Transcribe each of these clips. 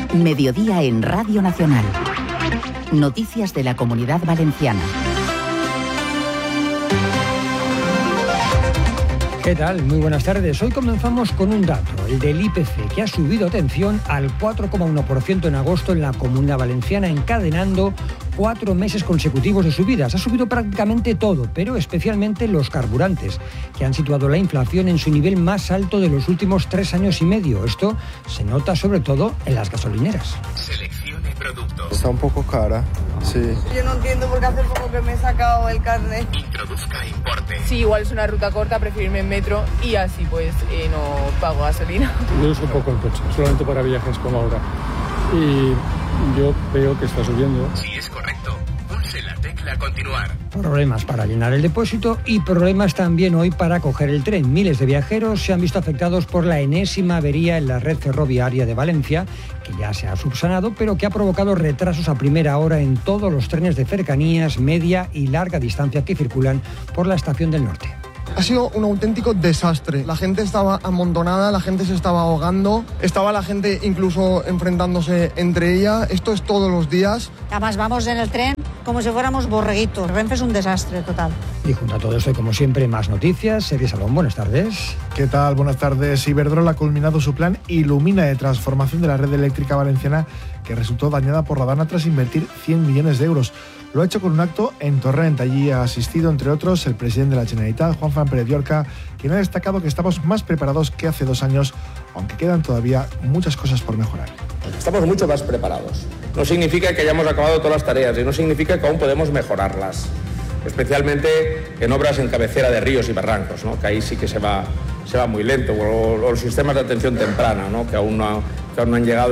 Mediodía en Radio Nacional. Noticias de la Comunidad Valenciana. ¿Qué tal? Muy buenas tardes. Hoy comenzamos con un dato, el del IPC, que ha subido, atención, al 4,1% en agosto en la Comunidad Valenciana, encadenando 4 meses consecutivos de subidas. Ha subido prácticamente todo, pero especialmente los carburantes, que han situado la inflación en su nivel más alto de los últimos 3 años y medio. Esto se nota sobre todo en las gasolineras. Seleccione productos. Está un poco cara, sí. Yo no entiendo por qué hace poco que me he sacado el carnet. Introduzca importe. Sí, igual es una ruta corta, prefiero irme en metro y así pues no pago gasolina. Yo uso poco el coche, solamente para viajes como ahora. Y yo veo que está subiendo. Si es correcto, pulse la tecla continuar. Problemas para llenar el depósito y problemas también hoy para coger el tren. Miles de viajeros se han visto afectados por la enésima avería en la red ferroviaria de Valencia, que ya se ha subsanado, pero que ha provocado retrasos a primera hora en todos los trenes de cercanías, media y larga distancia que circulan por la estación del norte. Ha sido un auténtico desastre. La gente estaba amontonada, la gente se estaba ahogando, estaba la gente incluso enfrentándose entre ella. Esto es todos los días. Además vamos en el tren como si fuéramos borreguitos. Renfe es un desastre total. Y junto a todo esto, y como siempre, más noticias. Serie Salón, buenas tardes. ¿Qué tal? Buenas tardes. Iberdrola ha culminado su plan Ilumina de transformación de la red eléctrica valenciana, que resultó dañada por la Dana tras invertir 100 millones de euros. Lo ha hecho con un acto en Torrent. Allí ha asistido, entre otros, el presidente de la Generalitat, Juan Pérez Llorca, quien ha destacado que estamos más preparados que hace 2 años, aunque quedan todavía muchas cosas por mejorar. Estamos mucho más preparados. No significa que hayamos acabado todas las tareas y no significa que aún podemos mejorarlas, especialmente en obras en cabecera de ríos y barrancos, ¿no? Que ahí sí que se va muy lento, o los sistemas de atención temprana, ¿no? que aún no han llegado.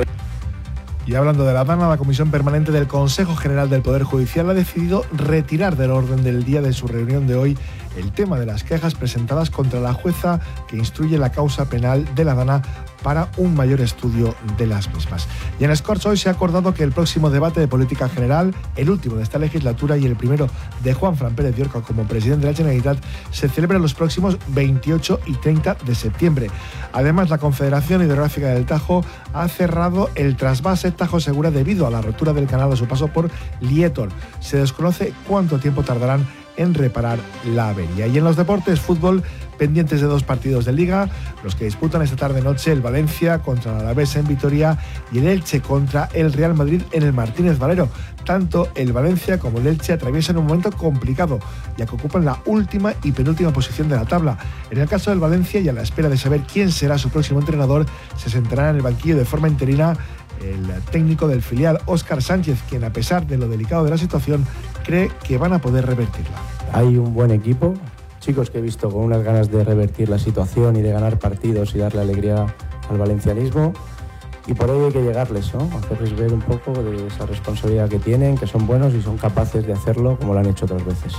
Y hablando de la Dana, la Comisión Permanente del Consejo General del Poder Judicial ha decidido retirar del orden del día de su reunión de hoy el tema de las quejas presentadas contra la jueza que instruye la causa penal de la Dana para un mayor estudio de las mismas. Y en Escorts hoy se ha acordado que el próximo debate de política general, el último de esta legislatura y el primero de Juanfran Pérez Llorca como presidente de la Generalitat, se celebra los próximos 28 y 30 de septiembre. Además, la Confederación Hidrográfica del Tajo ha cerrado el trasvase Tajo Segura debido a la rotura del canal a su paso por Lietor. Se desconoce cuánto tiempo tardarán en reparar la avería. Y en los deportes, fútbol, pendientes de 2 partidos de Liga, los que disputan esta tarde-noche el Valencia contra el Alavés en Vitoria y el Elche contra el Real Madrid en el Martínez Valero. Tanto el Valencia como el Elche atraviesan un momento complicado, ya que ocupan la última y penúltima posición de la tabla. En el caso del Valencia, y a la espera de saber quién será su próximo entrenador, se sentará en el banquillo de forma interina el técnico del filial, Óscar Sánchez, quien, a pesar de lo delicado de la situación, cree que van a poder revertirla. Hay un buen equipo, chicos que he visto con unas ganas de revertir la situación y de ganar partidos y darle alegría al valencianismo, y por ello hay que llegarles, ¿no? Hacerles ver un poco de esa responsabilidad que tienen, que son buenos y son capaces de hacerlo como lo han hecho otras veces.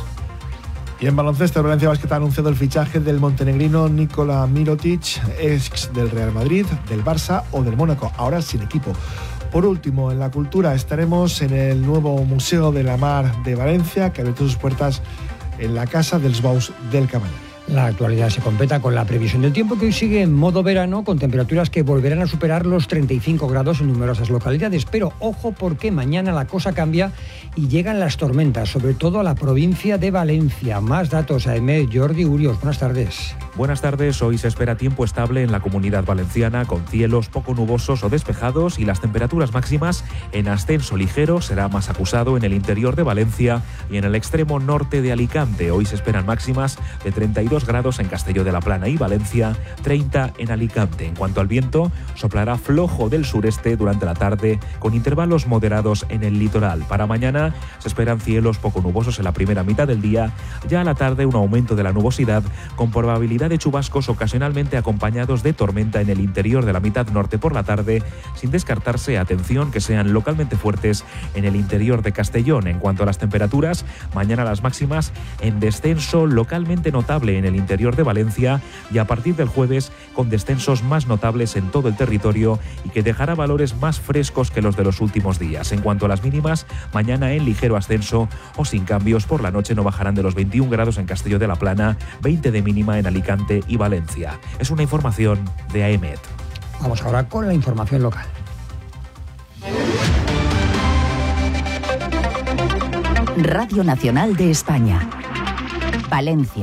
Y en baloncesto, el Valencia Basket ha anunciado el fichaje del montenegrino Nikola Mirotic, ex del Real Madrid, del Barça o del Mónaco, ahora sin equipo. Por último, en la cultura estaremos en el nuevo Museo de la Mar de Valencia, que ha abierto sus puertas en la Casa dels Bous del Camaño. La actualidad se completa con la previsión del tiempo, que hoy sigue en modo verano, con temperaturas que volverán a superar los 35 grados en numerosas localidades. Pero ojo, porque mañana la cosa cambia y llegan las tormentas, sobre todo a la provincia de Valencia. Más datos a EMET, Jordi Urios. Buenas tardes. Buenas tardes. Hoy se espera tiempo estable en la Comunidad Valenciana, con cielos poco nubosos o despejados, y las temperaturas máximas en ascenso ligero. Será más acusado en el interior de Valencia y en el extremo norte de Alicante. Hoy se esperan máximas de 32 grados en Castelló de la Plana y Valencia, 30 en Alicante. En cuanto al viento, soplará flojo del sureste durante la tarde, con intervalos moderados en el litoral. Para mañana se esperan cielos poco nubosos en la primera mitad del día. Ya a la tarde, un aumento de la nubosidad, con probabilidad de chubascos ocasionalmente acompañados de tormenta en el interior de la mitad norte por la tarde, sin descartarse, atención, que sean localmente fuertes en el interior de Castellón. En cuanto a las temperaturas, mañana las máximas en descenso localmente notable en el interior de Valencia, y a partir del jueves con descensos más notables en todo el territorio, y que dejará valores más frescos que los de los últimos días. En cuanto a las mínimas, mañana en ligero ascenso o sin cambios. Por la noche no bajarán de los 21 grados en Castelló de la Plana, 20 de mínima en Alicante y Valencia. Es una información de AEMET. Vamos ahora con la información local. Radio Nacional de España. Valencia.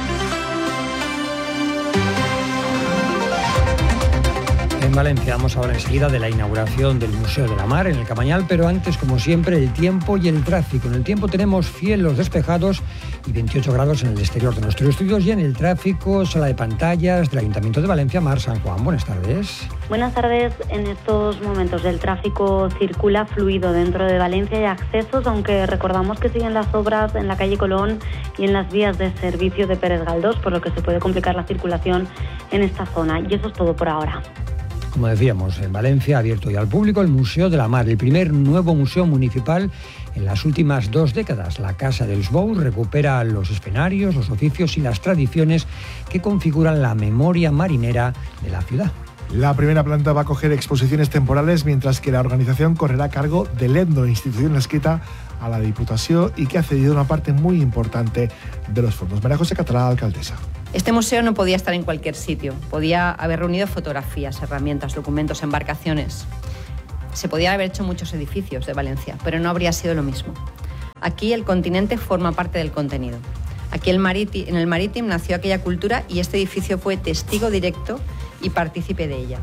En Valencia vamos ahora enseguida de la inauguración del Museo de la Mar en el Camañal, pero antes, como siempre, el tiempo y el tráfico. En el tiempo tenemos cielos despejados y 28 grados en el exterior de nuestros estudios, y en el tráfico, sala de pantallas del Ayuntamiento de Valencia, Mar San Juan. Buenas tardes. Buenas tardes. En estos momentos el tráfico circula fluido dentro de Valencia y accesos, aunque recordamos que siguen las obras en la calle Colón y en las vías de servicio de Pérez Galdós, por lo que se puede complicar la circulación en esta zona. Y eso es todo por ahora. Como decíamos, en Valencia ha abierto ya al público el Museo de la Mar, el primer nuevo museo municipal en las últimas 2 décadas. La Casa dels Bous recupera los escenarios, los oficios y las tradiciones que configuran la memoria marinera de la ciudad. La primera planta va a acoger exposiciones temporales, mientras que la organización correrá a cargo de l'ENDO, institución adscrita a la Diputación y que ha cedido una parte muy importante de los fondos. María José Catalá, alcaldesa. Este museo no podía estar en cualquier sitio. Podía haber reunido fotografías, herramientas, documentos, embarcaciones. Se podían haber hecho muchos edificios de Valencia, pero no habría sido lo mismo. Aquí el continente forma parte del contenido. Aquí en el Marítimo nació aquella cultura y este edificio fue testigo directo y partícipe de ella.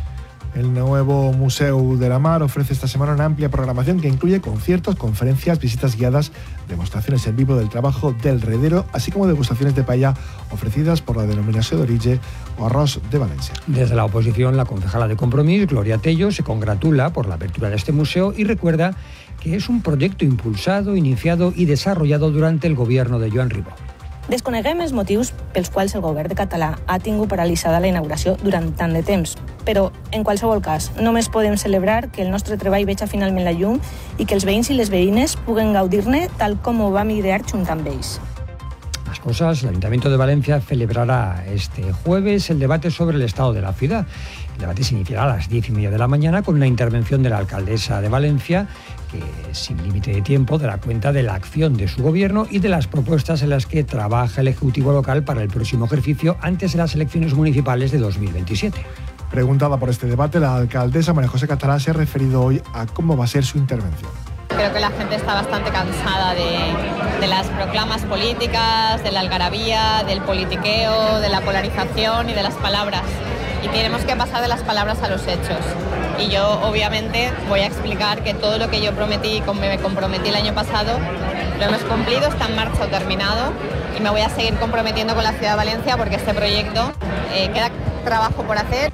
El nuevo Museo de la Mar ofrece esta semana una amplia programación que incluye conciertos, conferencias, visitas guiadas, demostraciones en vivo del trabajo del redero, así como degustaciones de paella ofrecidas por la denominación de origen o arroz de Valencia. Desde la oposición, la concejala de Compromís, Gloria Tello, se congratula por la apertura de este museo y recuerda que es un proyecto impulsado, iniciado y desarrollado durante el gobierno de Joan Ribó. Desconeguem els motius pels quals el govern de català ha tingut paralitzada la inauguració durant tant de temps, però, en qualsevol cas, només podem celebrar que el nostre treball veja finalment la llum i que els veïns i les veïnes puguen gaudir-ne tal com ho vam idear junt amb ells. Más cosas, el Ayuntamiento de Valencia celebrará este jueves el debate sobre el estado de la ciudad. El debate se iniciará a las 10:30 de la mañana con una intervención de la alcaldesa de Valencia, que sin límite de tiempo dará cuenta de la acción de su gobierno y de las propuestas en las que trabaja el Ejecutivo local para el próximo ejercicio antes de las elecciones municipales de 2027. Preguntada por este debate, la alcaldesa María José Catalá se ha referido hoy a cómo va a ser su intervención. Creo que la gente está bastante cansada de las proclamas políticas, de la algarabía, del politiqueo, de la polarización y de las palabras. Y tenemos que pasar de las palabras a los hechos. Y yo, obviamente, voy a explicar que todo lo que yo prometí y me comprometí el año pasado, lo hemos cumplido, está en marcha o terminado. Y me voy a seguir comprometiendo con la Ciudad de Valencia porque este proyecto queda trabajo por hacer.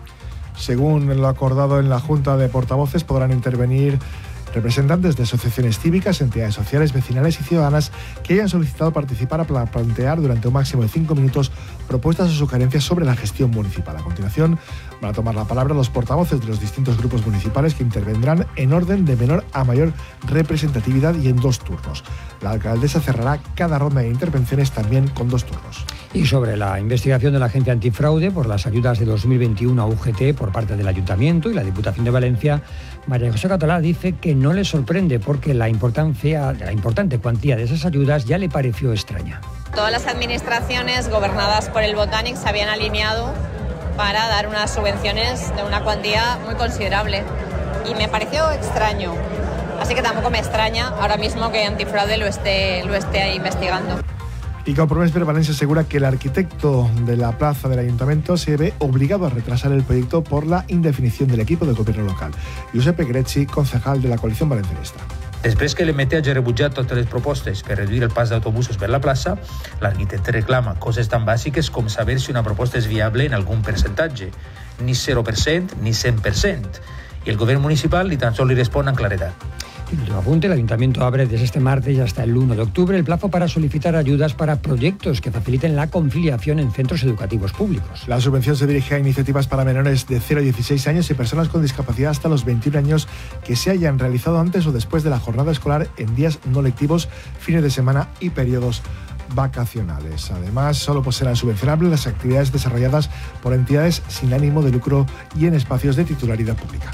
Según lo acordado en la Junta de Portavoces, podrán intervenir representantes de asociaciones cívicas, entidades sociales, vecinales y ciudadanas que hayan solicitado participar para plantear durante un máximo de 5 minutos propuestas o sugerencias sobre la gestión municipal. A continuación van a tomar la palabra los portavoces de los distintos grupos municipales, que intervendrán en orden de menor a mayor representatividad y en 2 turnos. La alcaldesa cerrará cada ronda de intervenciones también con 2 turnos. Y sobre la investigación de la Agencia Antifraude por las ayudas de 2021 a UGT por parte del Ayuntamiento y la Diputación de Valencia, María José Catalá dice que no le sorprende porque la importante cuantía de esas ayudas ya le pareció extraña. Todas las administraciones gobernadas por el Botànic se habían alineado para dar unas subvenciones de una cuantía muy considerable y me pareció extraño. Así que tampoco me extraña ahora mismo que Antifraude lo esté investigando. Y Compromís per Valencia asegura que el arquitecto de la plaza del Ayuntamiento se ve obligado a retrasar el proyecto por la indefinición del equipo de gobierno local. Giuseppe Grecci, concejal de la coalición valencianista. Després que l'MT hagi rebutjat totes les propostes per reduir el pas d'autobusos per la plaça, l'arquitecte reclama coses tan bàsiques com saber si una proposta és viable en algun percentatge, ni 0% ni 100%, i el govern municipal ni tan sols li respon amb claredat. Y último apunte, el Ayuntamiento abre desde este martes y hasta el 1 de octubre el plazo para solicitar ayudas para proyectos que faciliten la conciliación en centros educativos públicos. La subvención se dirige a iniciativas para menores de 0 a 16 años y personas con discapacidad hasta los 21 años que se hayan realizado antes o después de la jornada escolar en días no lectivos, fines de semana y periodos vacacionales. Además, solo serán subvencionables las actividades desarrolladas por entidades sin ánimo de lucro y en espacios de titularidad pública.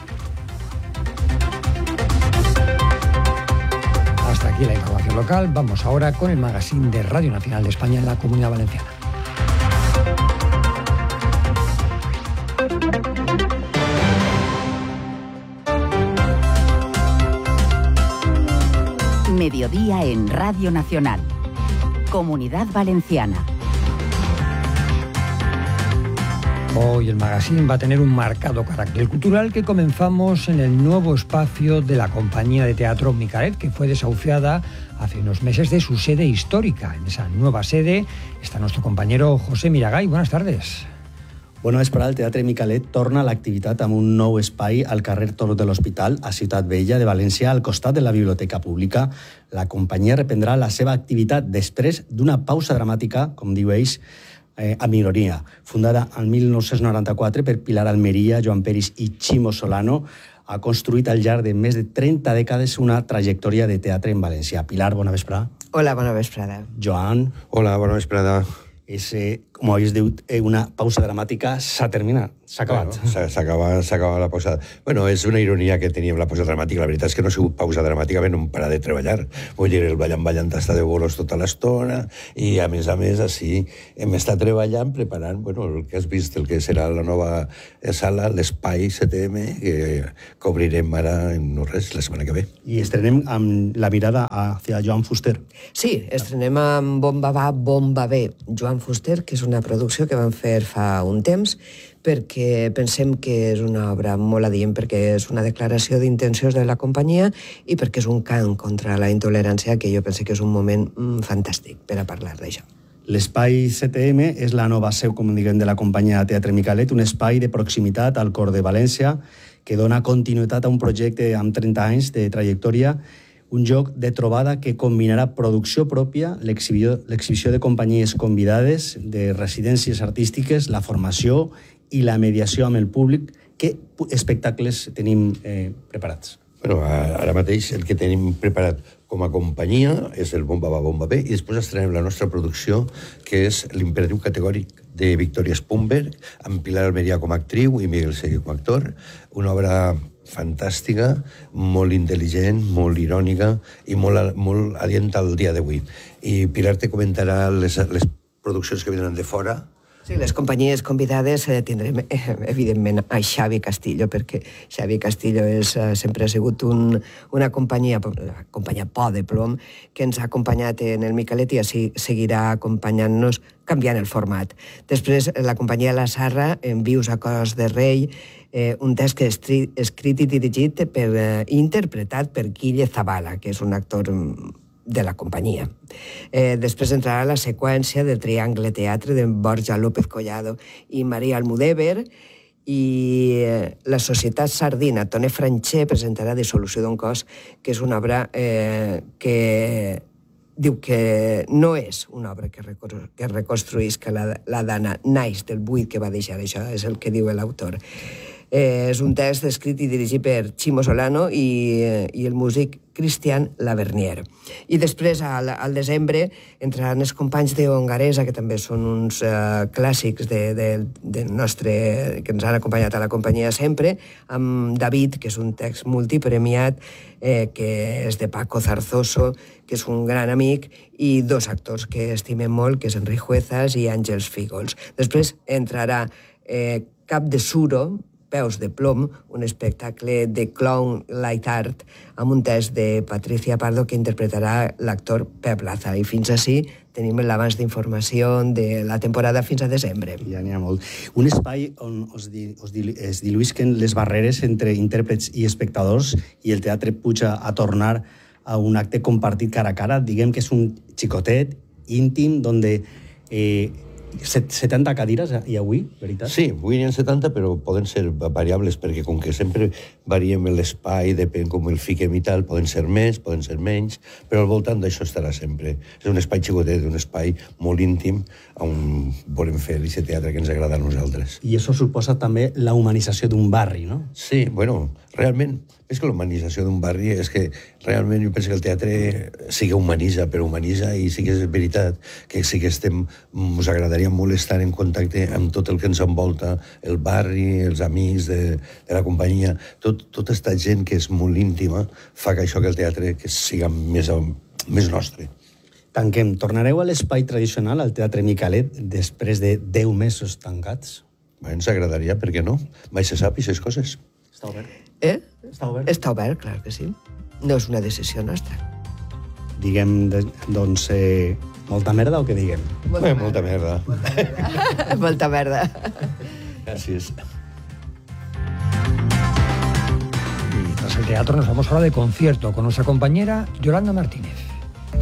Hasta aquí la información local. Vamos ahora con el magazine de Radio Nacional de España en la Comunidad Valenciana. Medio mediodía en Radio Nacional. Comunidad Valenciana. Hoy el magazine va a tener un marcado carácter cultural que comenzamos en el nuevo espacio de la compañía de teatro Micalet, que fue desahuciada hace unos meses de su sede histórica. En esa nueva sede está nuestro compañero José Miragay. Buenas tardes. Bona vesprada, el Teatre Micalet torna a l'activitat amb un nou espai al carrer Toros de l'Hospital, a Ciutat Vella de València, al costat de la Biblioteca Pública. La companyia reprendrà la seva activitat després d'una pausa dramàtica, com diu ells, amb ironia. Fundada en 1994 per Pilar Almeria, Joan Peris i Ximo Solano, ha construït al llarg de més de 30 dècades una trajectòria de teatre en València. Pilar, bona vesprada. Hola, bona vesprada. Joan. Hola, bona vesprada. És, com havies dit, una pausa dramàtica s'ha terminat, s'ha acabat. Bueno, s'acaba la pausa. Bueno, és una ironia que teníem la pausa dramàtica. La veritat és que no ha sigut pausa dramàtica, no parar de treballar. Vull dir, el ballant està de bolos tota l'estona i, a més, així, hem estat treballant, preparant, bueno, el que has vist, el que serà la nova sala, l'espai CTM, que obrirem ara en no res, la setmana que ve. I estrenem amb la mirada hacia Joan Fuster. Sí, estrenem amb Bomba va, Bomba ve, Joan Fuster, que és una producció que vam fer fa un temps, perquè pensem que és una obra molt adient, perquè és una declaració d'intencions de la companyia i perquè és un cant contra la intolerància, que jo penso que és un moment fantàstic per a parlar d'això. L'espai CTM és la nova seu, com diguem, de la companyia de Teatre Micalet, un espai de proximitat al cor de València que dona continuïtat a un projecte amb 30 anys de trajectòria, un joc de trobada que combinarà producció pròpia, l'exhibició de companyies convidades, de residències artístiques, la formació i la mediació amb el públic. Què espectacles tenim preparats? Bueno, ara mateix el que tenim preparat com a companyia és el Bomba va, Bomba ve, i després estrenem la nostra producció, que és l'imperatiu categòric de Victoria Spumberg, amb Pilar Almeria com a actriu i Miguel Seguí com a actor. Una obra fantàstica, molt intel·ligent, molt irònica i molt adient al dia d'avui. I Pilar te comentarà les produccions que venen de fora. Sí, les companyies convidades tindrem, evidentment, a Xavi Castillo, perquè Xavi Castillo sempre ha sigut una companyia, la companyia Por de Plom, que ens ha acompanyat en el Micalet i així seguirà acompanyant-nos canviant el format. Després, la companyia La Sarra, en Vius a cos de rei, un text que és escrit i dirigit i interpretat per Guille Zavala, que és un actor de la companyia. Després entrarà la seqüència del Triangle Teatre de Borja López Collado i Maria Almudévar, i la Societat Sardina Tone Franché presentarà Dissolució d'un cos, que és una obra que diu que no és una obra que reconstruís que la dana naix del buit que va deixar. Això és el que diu l'autor. És un text escrit i dirigit per Ximo Solano i el músic Cristian Lavernier. I després, al desembre, entraran els companys de Hongaresa, que també són uns clàssics del nostre, que ens han acompanyat a la companyia sempre, amb David, que és un text multipremiat, que és de Paco Zarzoso, que és un gran amic, i dos actors que estimem molt, que és Enric Juezas i Àngels Fígols. Després entrarà Cap de Suro, Peus de plom, un espectacle de clown light art amb un text de Patricia Pardo que interpretarà l'actor Pep Laza. I fins així tenim l'abans d'informació de la temporada fins a desembre. Ja n'hi ha molt. Un espai on es diluïsquen les barreres entre intèrprets i espectadors i el teatre puja a tornar a un acte compartit cara a cara. Diguem que és un xicotet íntim donde 70 cadires hi ha avui, veritat? Sí, avui n'hi ha 70, però poden ser variables, perquè com que sempre variem l'espai, depèn com el fiquem i tal, poden ser més, poden ser menys, però al voltant d'això estarà sempre. És un espai xicotet, un espai molt íntim, on volem fer aquest teatre que ens agrada a nosaltres. I això suposa també la humanització d'un barri, no? Sí, bueno, realment, és que l'humanització d'un barri és que realment jo penso que el teatre sí que humanitza, però humanitza i sí que és veritat que sí que us agradaria molt estar en contacte amb tot el que ens envolta, el barri, els amics de la companyia, tota aquesta gent que és molt íntima fa que això que el teatre que siga més nostre. Tanquem. Tornareu a l'espai tradicional, al Teatre Micalet, després de 10 mesos tancats? Ens agradaria, per què no? Mai se sap aquestes coses. Està obert. Està obert, clar que sí. No és una decisió nostra. diguem, doncs, molta merda o què diguem? Molta merda. Molta merda. Gràcies. Y tras el teatro nos vamos ahora de concierto con nuestra compañera Yolanda Martínez.